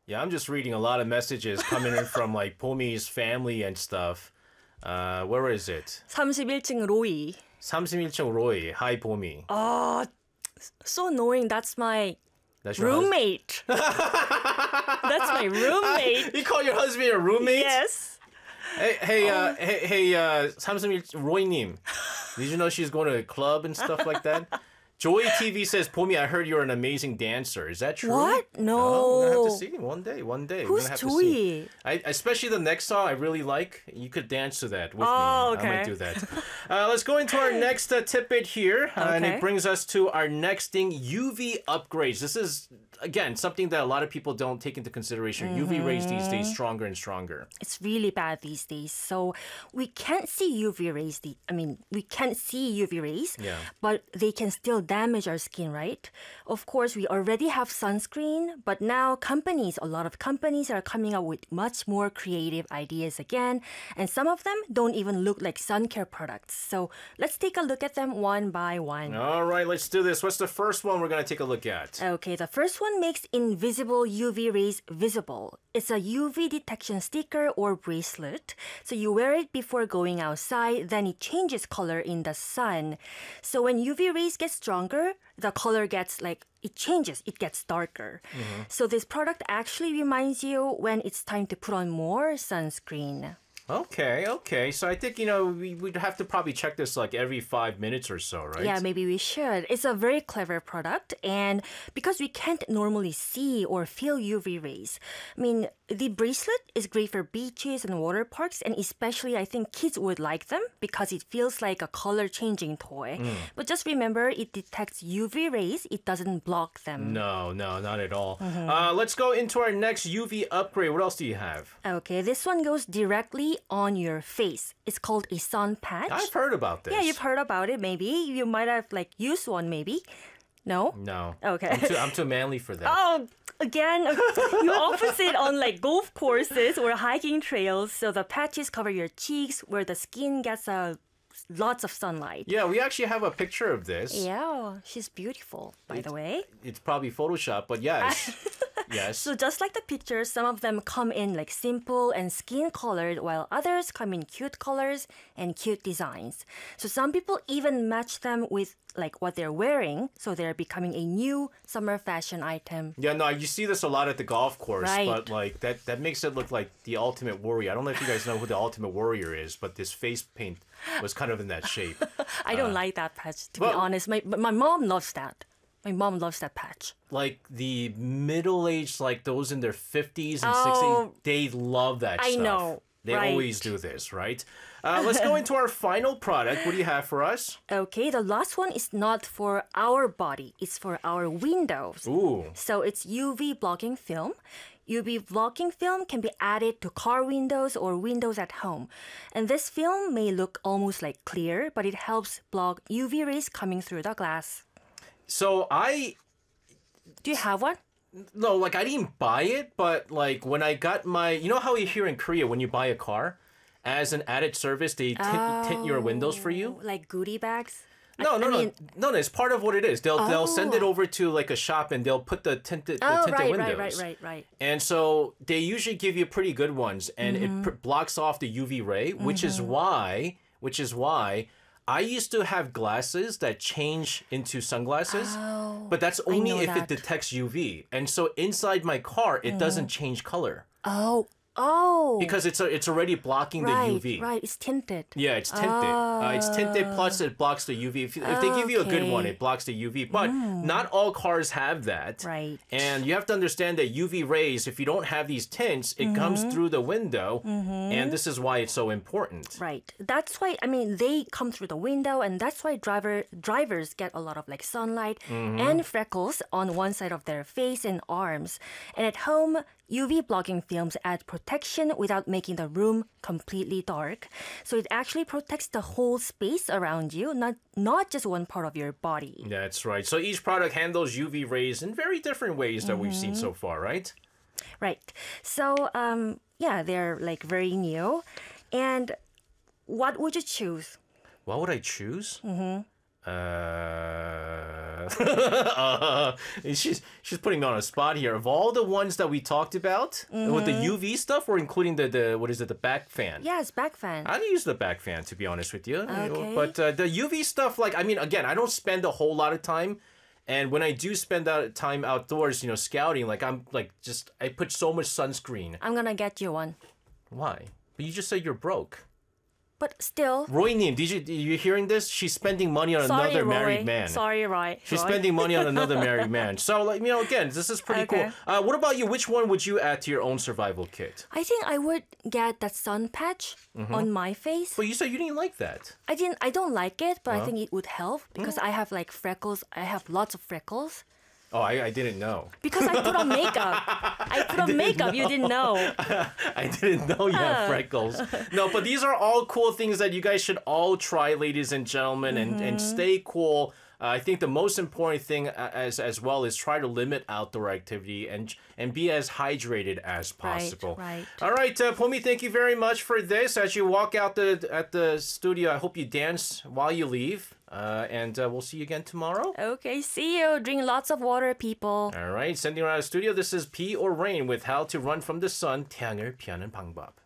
Yeah, I'm just reading a lot of messages coming in from like Pomi's family and stuff. Where is it? 31층 로이. 31층 Roy. Hi, Pomi. Oh, so annoying. That's my That's your husband. roommate. That's my roommate. You call your husband your roommate? Yes. Hey, 31 Roy님. Did you know she's going to a club and stuff like that? Joey TV says, Pomi, I heard you're an amazing dancer. Is that true? What? No. Oh, we're gonna have to see one day. We're Who's gonna have to Joey? see. Especially the next song I really like. You could dance to that with me. Okay. I might do that. Let's go into our next tidbit here. And Okay. it brings us to our next thing, UV upgrades. This is, again, something that a lot of people don't take into consideration. UV rays these days stronger and stronger. It's really bad these days. So we can't see UV rays. We can't see UV rays, Yeah. but they can still damage our skin, right? Of course, we already have sunscreen, but now a lot of companies are coming up with much more creative ideas again, and some of them don't even look like sun care products. So let's take a look at them one by one. All right, let's do this. What's the first one we're going to take a look at? Okay, the first one makes invisible UV rays visible. It's a UV detection sticker or bracelet. So you wear it before going outside, then it changes color in the sun. So when UV rays get stronger, the color gets it changes, it gets darker. So this product actually reminds you when it's time to put on more sunscreen. Okay. So I think, we'd have to probably check this like every 5 minutes or so, right? Yeah, maybe we should. It's a very clever product, and because we can't normally see or feel UV rays, the bracelet is great for beaches and water parks, and especially I think kids would like them because it feels like a color-changing toy. But just remember, it detects UV rays. It doesn't block them. No, not at all. Let's go into our next UV upgrade. What else do you have? Okay, this one goes directly on your face. It's called a sun patch. I've heard about this. Yeah, you've heard about it, maybe. You might have used one, maybe. No? No. Okay. I'm too manly for that. Oh, again, you often sit on golf courses or hiking trails, so the patches cover your cheeks where the skin gets lots of sunlight. Yeah, we actually have a picture of this. Yeah, she's beautiful, by the way. It's probably Photoshop, but yes. Yes. So just like the pictures, some of them come in simple and skin colored, while others come in cute colors and cute designs. So some people even match them with what they're wearing, so they're becoming a new summer fashion item. Yeah, no, you see this a lot at the golf course, Right. but that makes it look like the Ultimate Warrior. I don't know if you guys know who the Ultimate Warrior is, but this face paint was kind of in that shape. I don't like that patch, to be honest. My mom loves that. My mom loves that patch. Like the middle-aged, those in their 50s and Oh, 60s, they love that I stuff. know, They right. always do this, right? Let's go into our final product. What do you have for us? Okay, the last one is not for our body. It's for our windows. Ooh. So it's UV blocking film. UV blocking film can be added to car windows or windows at home. And this film may look almost clear, but it helps block UV rays coming through the glass. So Do you have one? no, I didn't buy it, but when I got you know how here in Korea, when you buy a car, as an added service, they tint your windows for you? Like goodie bags? No, it's part of what it is. They'll send it over to a shop and they'll put the tinted windows. Right. And so they usually give you pretty good ones, and it blocks off the UV ray, which is why I used to have glasses that change into sunglasses, but that's only know if that. it detects UV. And so inside my car, it doesn't change color Oh. because it's already blocking the UV. Right, it's tinted. Yeah, it's tinted. It's tinted, plus it blocks the UV. If they give you a good one, it blocks the UV. But not all cars have that. Right. And you have to understand that UV rays, if you don't have these tints, it comes through the window. And this is why it's so important. Right. That's why, they come through the window, and that's why drivers get a lot of sunlight and freckles on one side of their face and arms. And at home, UV blocking films add protection without making the room completely dark. So it actually protects the whole space around you, not just one part of your body. That's right. So each product handles UV rays in very different ways that we've seen so far, right? Right. So, they're very new. And what would you choose? What would I choose? She's putting me on a spot here. Of all the ones that we talked about with the UV stuff, we're including the what is it, the back fan? Yes, back fan. I don't use the back fan, to be honest with you. Okay. But the UV stuff, like, I mean, again, I don't spend a whole lot of time. And when I do spend that time outdoors, scouting, like, I put so much sunscreen. I'm gonna get you one. Why? But you just said you're broke. But still. Roy Nim, you hearing this? She's spending money on Sorry, another Roy. married man. Sorry, Roy. She's spending money on another married man. So, like, again, this is pretty cool. What about you? Which one would you add to your own survival kit? I think I would get that sun patch on my face. But you said you didn't like that. I don't like it, but I think it would help because I have like freckles. I have lots of freckles. Oh, I didn't know. Because I put on makeup. I put on makeup. You didn't know. I didn't know you had freckles. No, but these are all cool things that you guys should all try, ladies and gentlemen, and stay cool. I think the most important thing as well is try to limit outdoor activity and be as hydrated as possible. Right. All right, Pomi, thank you very much for this. As you walk out at the studio, I hope you dance while you leave. And we'll see you again tomorrow. Okay, see you. Drink lots of water, people. All right, sending around the studio. This is P or Rain with How to Run from the Sun. 태양을 피하는 방법.